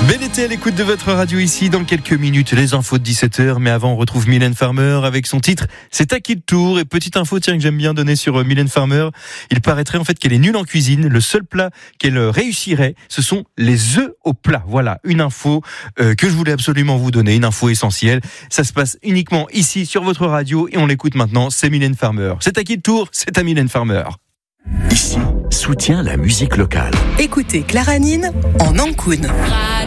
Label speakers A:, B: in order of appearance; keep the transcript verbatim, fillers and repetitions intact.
A: Bel été à l'écoute de votre radio ici. Dans quelques minutes, les infos de dix-sept heures. Mais avant, on retrouve Mylène Farmer avec son titre C'est à qui le tour. Et petite info, tiens, que j'aime bien donner sur euh, Mylène Farmer. Il paraîtrait en fait qu'elle est nulle en cuisine. Le seul plat qu'elle euh, réussirait, ce sont les œufs au plat. Voilà, une info euh, que je voulais absolument vous donner. Une info essentielle. Ça se passe uniquement ici sur votre radio. Et on l'écoute maintenant. C'est Mylène Farmer. C'est à qui le tour? C'est à Mylène Farmer.
B: Ici, soutient la musique locale.
C: Écoutez Clara Nine en Ankoun.